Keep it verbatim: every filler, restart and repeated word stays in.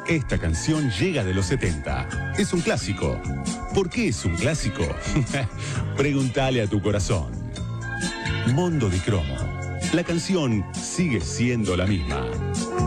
Esta canción llega de los setenta. Es un clásico. ¿Por qué es un clásico? Pregúntale a tu corazón. Mondo di Cromo. La canción sigue siendo la misma.